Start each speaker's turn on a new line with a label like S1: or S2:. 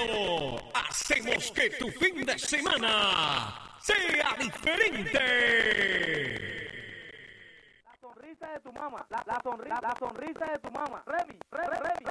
S1: Bueno, hacemos que tu fin de semana sea diferente.
S2: La sonrisa de tu mamá, la sonrisa de tu mamá. Remy.